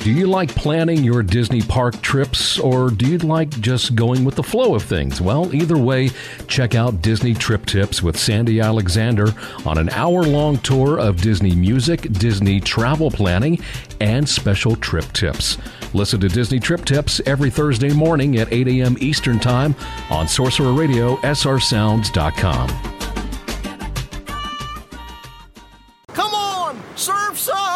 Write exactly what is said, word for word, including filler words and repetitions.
Do you like planning your Disney park trips, or do you like just going with the flow of things? Well, either way, check out Disney Trip Tips with Sandy Alexander on an hour-long tour of Disney music, Disney travel planning, and special trip tips. Listen to Disney Trip Tips every Thursday morning at eight a.m. Eastern Time on Sorcerer Radio, S R sounds dot com.